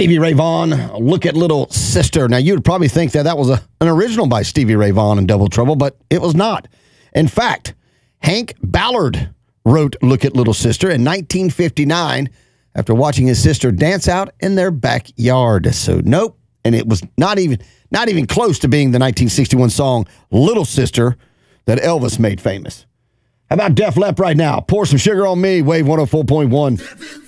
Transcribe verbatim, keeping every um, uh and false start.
Stevie Ray Vaughan, Look at Little Sister. Now, you would probably think that that was a, an original by Stevie Ray Vaughan and Double Trouble, but it was not. In fact, Hank Ballard wrote Look at Little Sister in nineteen fifty-nine after watching his sister dance out in their backyard. So, nope. And it was not even not even close to being the nineteen sixty-one song Little Sister that Elvis made famous. How about Def Leppard right now? Pour Some Sugar on Me, Wave one oh four point one.